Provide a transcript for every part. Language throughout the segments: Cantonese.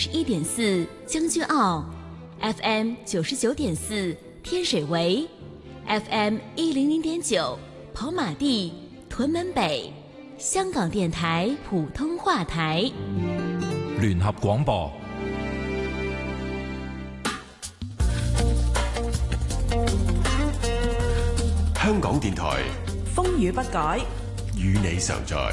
91.4将軍澳 ，FM 99.4天水圍 ，FM 100.9跑馬地屯門北，香港電台普通話台， 聯合廣播。 香港電台風雨不改， 與你常在。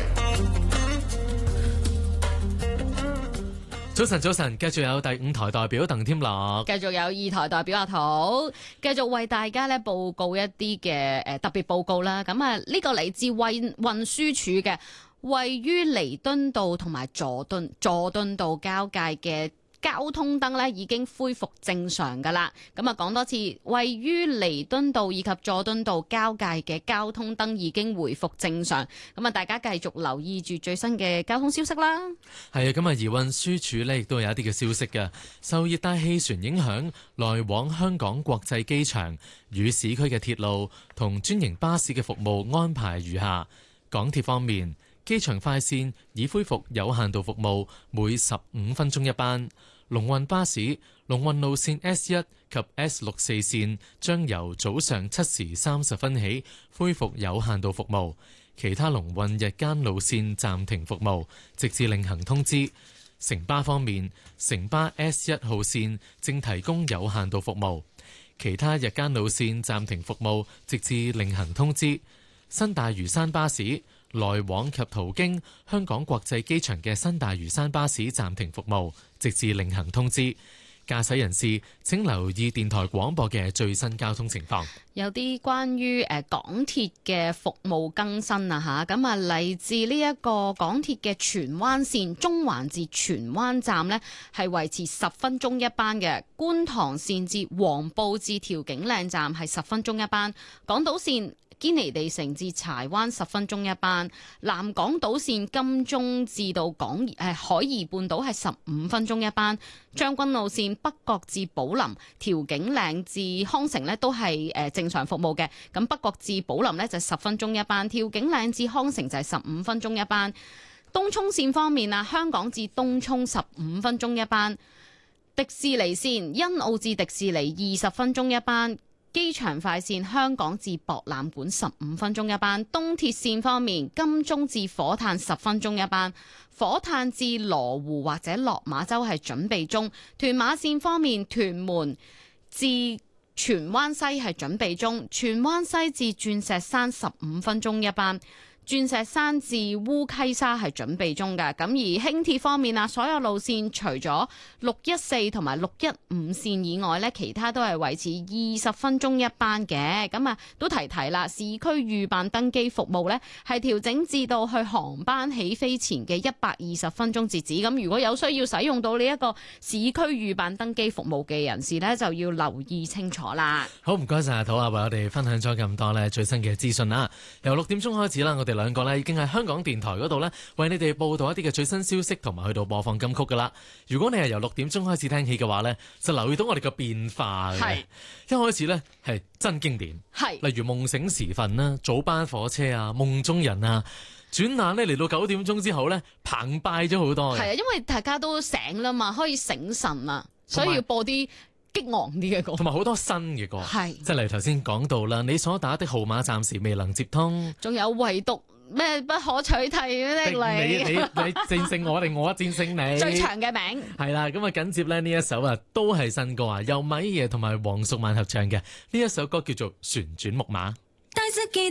早晨，早晨，繼續有第5台代表鄧添樂， 繼續有2台代表阿土，繼續為大家咧報告一啲嘅特別報告啦。咁啊，呢個嚟自運輸署嘅，位於彌敦道同埋佐敦道交界嘅交通燈咧已經恢復正常㗎啦。咁啊，講多次，位於彌敦道以及佐敦道交界嘅交通燈已經恢復正常。咁啊，大家繼續留意住最新嘅交通消息啦。 係啊，咁啊，而運輸署呢亦都有一啲嘅消息嘅。受熱帶氣旋影響，來往香港國際機場與市區嘅鐵路同專營巴士嘅服務安排如下。港鐵方面，機場快線已恢復有限度服務，每15分鐘一班。龍運巴士、龍運路線 S1 及 S64 線將由早上7時30分起恢復有限度服務，其他龍運日間路線暫停服務，直至另行通知。城巴方面，城巴 S1 號線正提供有限度服務，其他日間路線暫停服務，直至另行通知。新大嶼山巴士來往及途經香港國際機場嘅新大嶼山巴士暫停服務，直至另行通知。駕駛人士請留意電台廣播嘅最新交通情況。 有啲關於港鐵嘅服務更新啊嚇，咁啊嚟自呢一個港鐵嘅荃灣線中環至荃灣站呢，係維持10分鐘一班嘅；觀塘線至黃埔至調景嶺站係10分鐘一班；港島線堅尼地城至柴灣10分鐘一班，南港島線金鐘至到海怡半島係15分鐘一班，將軍澳線北角至寶林、調景嶺至康城呢都係正常服務嘅。咁北角至寶林呢就10分鐘一班，調景嶺至康城就係15分鐘一班。東涌線方面啊，香港至東涌15分鐘一班，迪士尼線欣澳至迪士尼20分鐘一班。機場快線香港至博覽館15分鐘一班，東鐵線方面金鐘至火炭10分鐘一班，火炭至羅湖或者落馬洲係準備中。屯馬線方面屯門至荃灣西係準備中，荃灣西至鑽石山15分鐘一班，鑽石山至烏溪沙係準備中嘅。咁而輕鐵方面啊，所有路線除咗614同埋615線以外呢，其他都係維持20分鐘一班嘅。咁啊，都提啦，市區預辦登機服務呢係調整至到去航班起飛前嘅120分鐘截止。咁如果有需要使用到呢一個市區預辦登機服務嘅人士呢，就要留意清楚啦。 好，唔該晒阿土啊，為我哋分享咗咁多呢最新嘅資訊啦。由6點鐘開始啦，我哋兩個呢已經喺香港電台嗰度呢，為你哋報道一啲嘅最新消息，同埋去到播放金曲噶啦。如果你係由6點鐘開始聽起嘅話呢，就留意到我哋嘅變化嘅。係一開始呢係真經典，係例如夢醒時分啦、早班火車啊、夢中人啊，轉眼呢嚟到9點鐘之後呢，澎湃咗好多嘅。係啊， 因為大家都醒啦嘛，可以醒神啦，所以要播啲激昂啲嘅歌， 同埋好多新嘅歌。係即係例如頭先講到啦，你所打的號碼暫時未能接通， 仲有唯獨咩不可取替嘅你戰勝我定我戰勝你？ 最長嘅名係啦，咁啊緊接咧呢一首啊都係新歌啊，由米爺同埋黃淑蔓合唱嘅呢一首歌叫做《旋轉木馬》。